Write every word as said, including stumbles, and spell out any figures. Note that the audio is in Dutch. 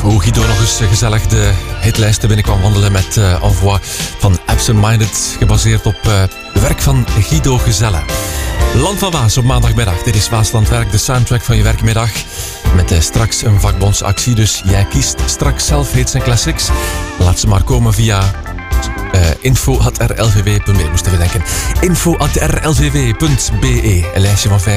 hoe Guido nog eens gezellig de hitlijsten binnenkwam wandelen met uh, Envoi van Absent Minded, gebaseerd op uh, werk van Guido Gezelle. Land van Waas op maandagmiddag. Dit is Waaslandwerk, de soundtrack van je werkmiddag. Met uh, straks een vakbondsactie, dus jij kiest straks zelf hits en classics. Laat ze maar komen via uh, info at r l v w punt b e. Moest even denken. info at r l v w punt b e. Een lijstje van vijf